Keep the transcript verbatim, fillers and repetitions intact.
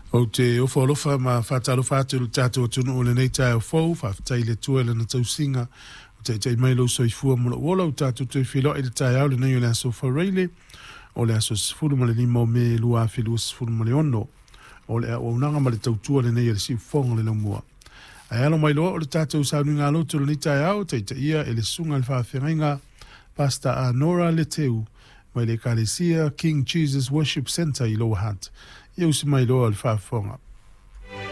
O te ofolofa ma whatalofa atu tātou tunu o le nei tai o fau, whawhatai le tua le na tausinga, o te te mailo soifua mula wola o tātou te whilo i le tai au le nei o le aso whareile, o le aso sifuru ma le lima o me lua whilu sifuru ma le ono, o le o unanga ma le tautua le nei o le si fonga le laumua. Ai alo mai loa o le tātou saunu ngā lotu le nei tai au, te te ia e le sunga le whawhenga, Pastor Anora Leteu, mai le Kalesia King Jesus Worship Center i Lower Hunt. Iau si mai loa le whawhonga.